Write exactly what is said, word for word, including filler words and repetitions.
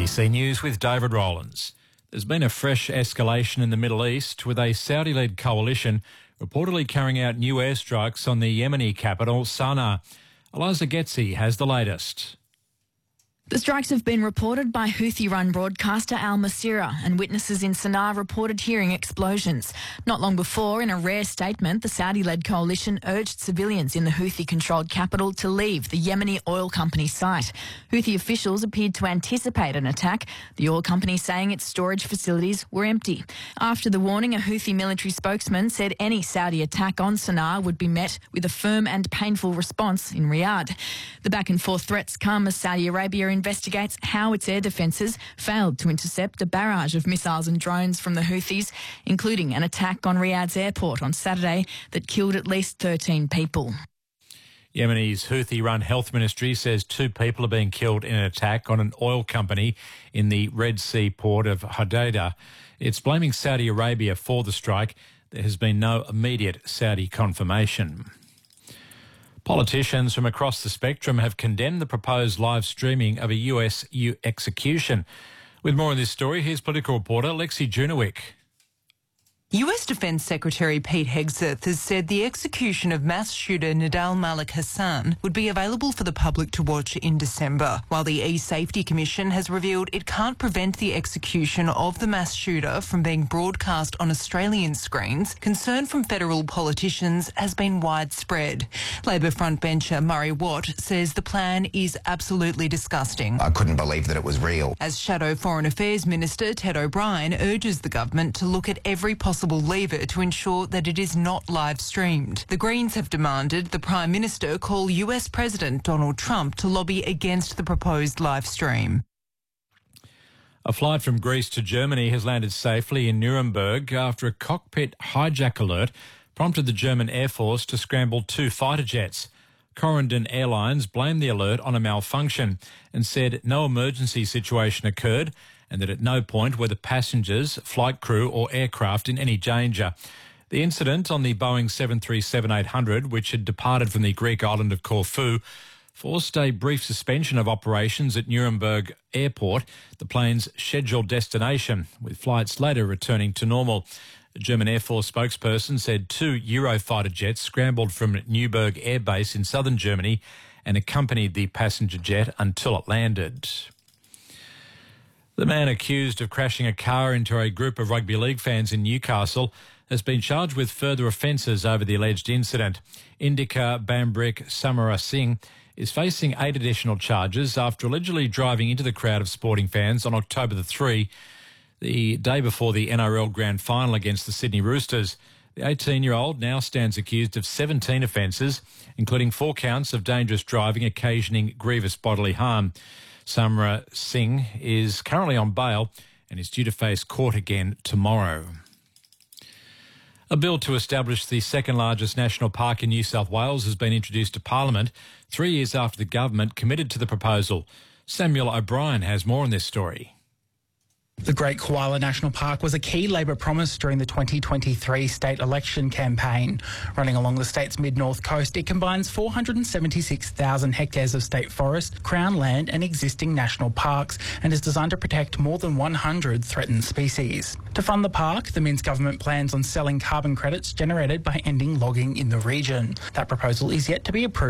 A B C News with David Rowlands. There's been a fresh escalation in the Middle East with a Saudi-led coalition reportedly carrying out new airstrikes on the Yemeni capital, Sana'a. Eliza Getzi has the latest. The strikes have been reported by Houthi-run broadcaster Al Masirah, and witnesses in Sana'a reported hearing explosions. Not long before, in a rare statement, the Saudi-led coalition urged civilians in the Houthi-controlled capital to leave the Yemeni oil company site. Houthi officials appeared to anticipate an attack, the oil company saying its storage facilities were empty. After the warning, a Houthi military spokesman said any Saudi attack on Sana'a would be met with a firm and painful response in Riyadh. The back-and-forth threats come as Saudi Arabia investigates how its air defences failed to intercept a barrage of missiles and drones from the Houthis, including an attack on Riyadh's airport on Saturday that killed at least thirteen people. Yemeni's Houthi-run health ministry says two people are being killed in an attack on an oil company in the Red Sea port of Hodeidah. It's blaming Saudi Arabia for the strike. There has been no immediate Saudi confirmation. Politicians from across the spectrum have condemned the proposed live streaming of a U S execution. With more on this story, here's political reporter Lexi Junowick. U S Defence Secretary Pete Hegseth has said the execution of mass shooter Nidal Malik Hassan would be available for the public to watch in December, while the E-Safety Commission has revealed it can't prevent the execution of the mass shooter from being broadcast on Australian screens. Concern from federal politicians has been widespread. Labor frontbencher Murray Watt says the plan is absolutely disgusting. I couldn't believe that it was real. As Shadow Foreign Affairs Minister Ted O'Brien urges the government to look at every possible lever to ensure that it is not live streamed. The Greens have demanded the Prime Minister call U S President Donald Trump to lobby against the proposed live stream. A flight from Greece to Germany has landed safely in Nuremberg after a cockpit hijack alert prompted the German Air Force to scramble two fighter jets. Corendon Airlines blamed the alert on a malfunction and said no emergency situation occurred and that at no point were the passengers, flight crew or aircraft in any danger. The incident on the Boeing seven thirty-seven eight hundred, which had departed from the Greek island of Corfu, forced a brief suspension of operations at Nuremberg Airport, the plane's scheduled destination, with flights later returning to normal. A German Air Force spokesperson said two Eurofighter jets scrambled from Neuburg Air Base in southern Germany and accompanied the passenger jet until it landed. The man accused of crashing a car into a group of rugby league fans in Newcastle has been charged with further offences over the alleged incident. Indika Bambrik Samara Singh is facing eight additional charges after allegedly driving into the crowd of sporting fans on October the third, the day before the N R L Grand Final against the Sydney Roosters. The eighteen-year-old now stands accused of seventeen offences, including four counts of dangerous driving occasioning grievous bodily harm. Samara Singh is currently on bail and is due to face court again tomorrow. A bill to establish the second largest national park in New South Wales has been introduced to Parliament three years after the government committed to the proposal. Samuel O'Brien has more on this story. The Great Koala National Park was a key Labor promise during the twenty twenty-three state election campaign. Running along the state's mid-north coast, it combines four hundred seventy-six thousand hectares of state forest, Crown land and existing national parks and is designed to protect more than one hundred threatened species. To fund the park, the Minns government plans on selling carbon credits generated by ending logging in the region. That proposal is yet to be approved